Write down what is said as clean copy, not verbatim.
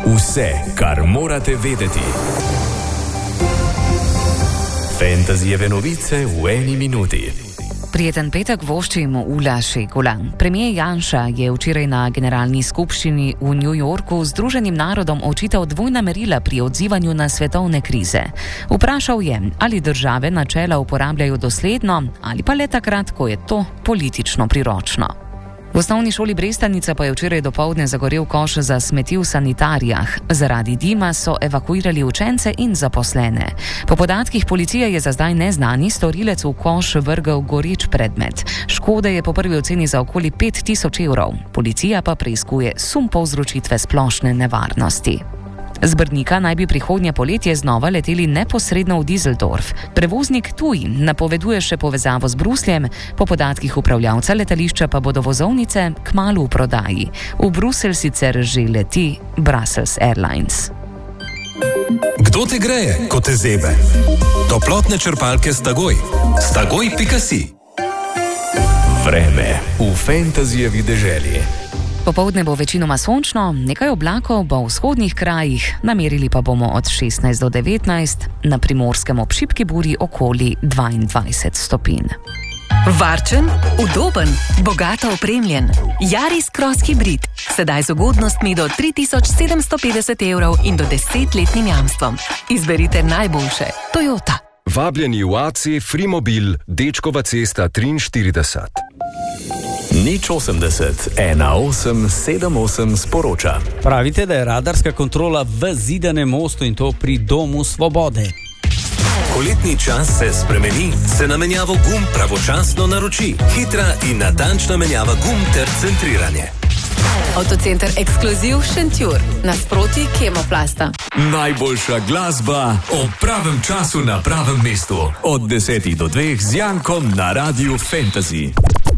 Vse, kar morate vedeti. Fantasyjeve novice v eni minuti. Prijeten petek voščimo Ula Šekula. Premijer Janša je včeraj na generalni skupščini v New Yorku Združenim narodom očital dvojna merila pri odzivanju na svetovne krize. Vprašal je, ali države načela uporabljajo dosledno ali pa le takrat, ko je to politično priročno. V osnovni šoli Brestanica pa je včeraj dopoldne zagorel koš za smeti v sanitarijah. Zaradi dima so evakuirali učence in zaposlene. Po podatkih policije je za zdaj neznani storilec v koš vrgel goreč predmet. Škode je po prvi oceni za okoli 5000 evrov. Policija pa preiskuje sum povzročitve splošne nevarnosti. Z Brnika naj bi prihodnje poletje znova leteli neposredno v Düsseldorf. Prevoznik TUI napoveduje še povezavo z Brusljem, po podatkih upravljavca letališča pa bodo vozovnice kmalu v prodaji. V Bruselj sicer že leti Brussels Airlines. Kdo te greje, ko te zebe? Toplotne črpalke Stagoj. Stagoj.si. Vreme v Fantasyjevi deželi. Popoldne bo večinoma sončno, nekaj oblakov bo v vzhodnih krajih, namerili pa bomo od 16 do 19, na Primorskem ob šibki buri okoli 22 stopinj. Varčen, udoben, bogato opremljen. Yaris Cross Hybrid. Sedaj z ugodnostmi do 3750 evrov in do 10-letnim jamstvom. Izberite najboljše. Toyota. Vabljeni v AC Frimobil, Dečkova cesta 43. Nič 80 1878 sporoča. Pravite, da je radarska kontrola v Zidanem mostu in to pri Domu Svobode. Ko letni čas se spremeni, se na menjavo gum pravočasno naroči. Hitra in natančna menjava gum ter centriranje. Avtocenter Ekskluziv Šentjur. Nasproti Kemoplasta. Najboljša glasba ob pravem času na pravem mestu. Od 10 do 2 z Jankom na Radiu Fantasy.